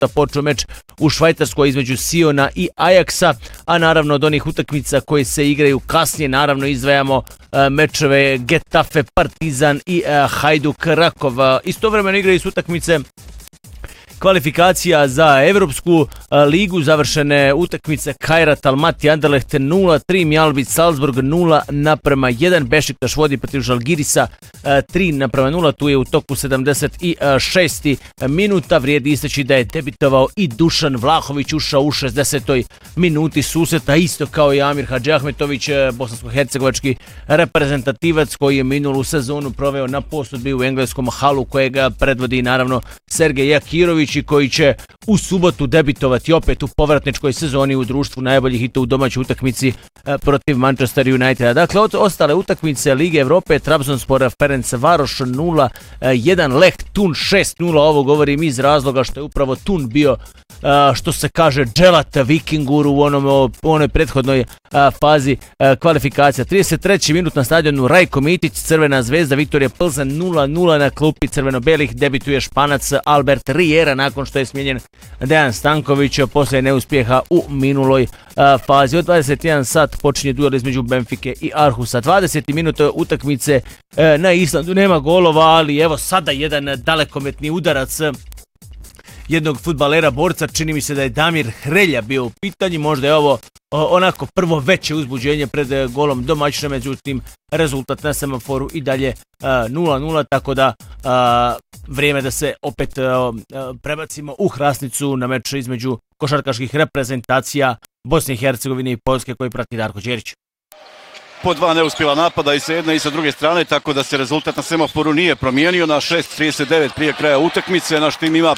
minuta počeo meč u Švajcarskoj između Siona i Ajaksa, a naravno od onih utakmica koje se igraju kasnije, naravno izdvajamo mečeve Getafe, Partizan i Hajduk Rakov. Istovremeno igraju su utakmice kvalifikacija za Evropsku ligu, završene utakmice Kairat Almaty Anderlecht 0-3, Mjalbić Salzburg 0-1, Bešiktaš vodi protiv Žalgirisa 3-0, tu je u toku 76. minuta, vrijedi istaći da je debitovao i Dušan Vlahović, ušao u 60. minuti susreta, isto kao i Amir Hadžiahmetović, bosansko-hercegovački reprezentativac koji je minulu sezonu proveo na posudbi u engleskom Halu kojega predvodi naravno Sergej Jakirović i koji će u subotu debitovati opet u povratničkoj sezoni u društvu najboljih i to u domaćoj utakmici protiv Manchester Uniteda. Dakle, ostale utakmice Lige Evrope, Trabzonspor Ferencvaroš 0-1, Lech Thun 6-0, ovo govorim iz razloga što je upravo Thun bio, što se kaže, dželat Vikinguru u onoj prethodnoj fazi kvalifikacija. 33. minut na stadionu Rajko Mitić, Crvena zvezda, Viktorija Plzen 0-0 na klupi crveno-belih, debituje Španac Albert Riera nakon što je smijenjen Dejan Stanković poslije neuspjeha u minuloj fazi. Od 21 sat počinje duel između Benfike i Arhusa. 20 minuta utakmice na Islandu, nema golova, ali evo sada jedan dalekometni udarac jednog fudbalera borca, čini mi se da je Damir Hrelja bio u pitanju, možda je ovo onako prvo veće uzbuđenje pred golom domaćina, međutim rezultat na semaforu i dalje 0-0, tako da vrijeme da se opet prebacimo u Hrasnicu na meč između košarkaških reprezentacija Bosne i Hercegovine i Poljske koji prati Darko Đerić. Po dva neuspjela napada i sa jedne i sa druge strane, tako da se rezultat na semaforu nije promijenio. Na 6:39 prije kraja utakmice, naš tim ima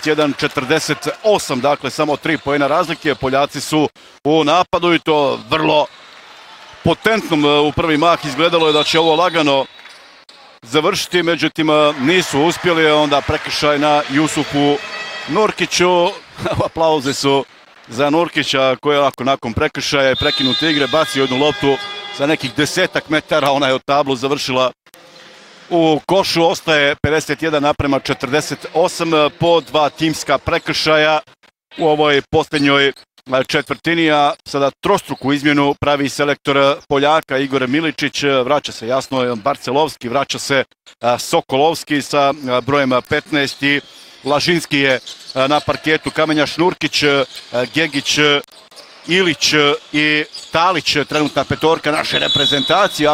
51-48, dakle samo 3 poena razlike. Poljaci su u napadu i to vrlo potentnom u prvi mah. Izgledalo je da će ovo lagano završiti, međutim nisu uspjeli, onda prekršaj na Jusufu Nurkiću. Aplauze su za Nurkića koji je nakon prekršaja i prekinute igre bacio jednu loptu za nekih 10 metara, ona je od tablu završila u košu. Ostaje 51-48 po dva timska prekršaja u ovoj posljednjoj četvrtini, a sada trostruku izmjenu pravi selektor Poljaka Igor Miličić. Vraća se jasno Barcelovski, vraća se Sokolovski sa brojem 15 i Lažinski je na parketu, Kamenjaš, Nurkić, Gegić, Ilić i Talić, trenutna petorka naše reprezentacije.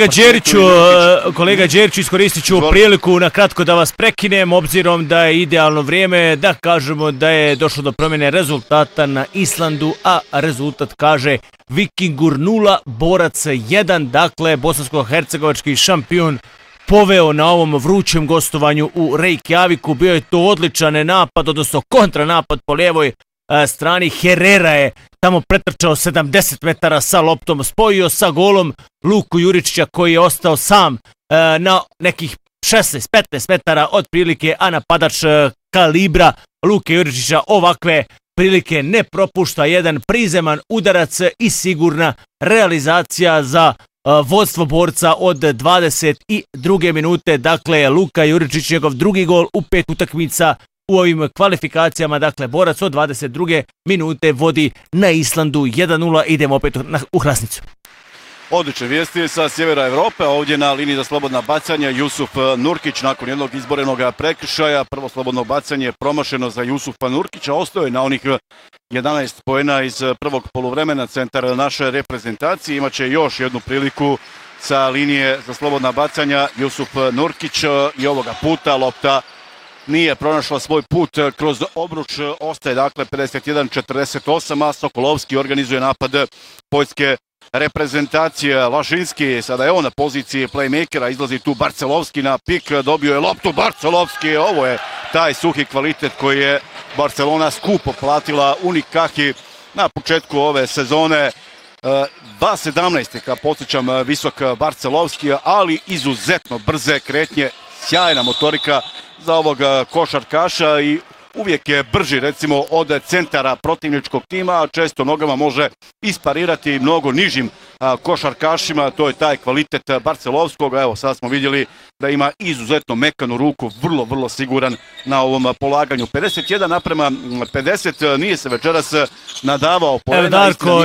Kolega Đeriću, iskoristit ću priliku na kratko da vas prekinem, obzirom da je idealno vrijeme da kažemo da je došlo do promjene rezultata na Islandu, a rezultat kaže Vikingur 0, Borac 1, dakle bosansko-hercegovački šampion poveo na ovom vrućem gostovanju u Reykjaviku. Bio je to odličan napad, odnosno kontranapad po lijevoj strani. Herrera je tamo pretrčao 70 metara sa loptom, spojio sa golom Luku Juričića koji je ostao sam na nekih 16-15 metara od prilike, a napadač kalibra Luke Juričića ovakve prilike ne propušta. Jedan prizeman udarac i sigurna realizacija za vodstvo Borca od 22. minute. Dakle, Luka Juričić, njegov drugi gol u 5 utakmica u ovim kvalifikacijama. Dakle, Borac od 22. minute vodi na Islandu 1-0. Idemo opet u Hrasnicu. Odlične vijesti sa sjevera Evrope, ovdje na liniji za slobodna bacanja Jusuf Nurkić nakon jednog izborenog prekršaja. Prvo slobodno bacanje promašeno za Jusufa Nurkića, ostao je na onih 11 poena iz prvog poluvremena, centar naše reprezentacije. Imaće još jednu priliku sa linije za slobodna bacanja Jusuf Nurkić i ovoga puta lopta nije pronašla svoj put kroz obruč. Ostaje dakle 51-48, a Sokolovski organizuje napad poljske reprezentacije. Lažinski, sada je on na poziciji playmakera, izlazi tu Barcelovski na pik, dobio je loptu Barcelovski. Ovo je taj suhi kvalitet koji je Barcelona skupo platila Unikahi na početku ove sezone. 2.17, kad podsjećam, visok Barcelovski, ali izuzetno brze kretnje, sjajna motorika za ovog košarkaša i uvijek je brži recimo od centara protivničkog tima, a često nogama može isparirati mnogo nižim košarkašima, to je taj kvalitet Barcelovskog. Evo sad smo vidjeli da ima izuzetno mekanu ruku, vrlo siguran na ovom polaganju. 51:50, nije se večeras nadavao poena. Evo Darko,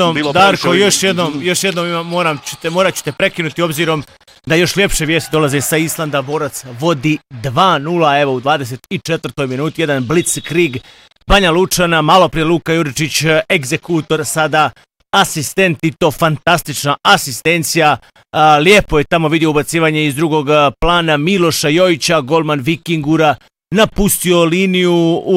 još jednom morat ću te prekinuti obzirom da još ljepše vijesti dolaze sa Islanda. Borac vodi 2:0, evo u 24. minuti, jedan blitzkrieg Banja Lučana, malo prije Luka Juričić, egzekutor, sada asistent i to fantastična asistencija. Lijepo je tamo vidio ubacivanje iz drugog plana Miloša Jojića, golman Vikingura, napustio liniju u